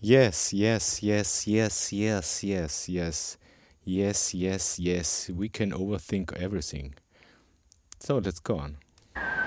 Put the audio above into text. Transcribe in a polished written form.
Yes, yes, yes, yes, yes, yes, yes, yes, yes, yes. We can overthink everything. So let's go on.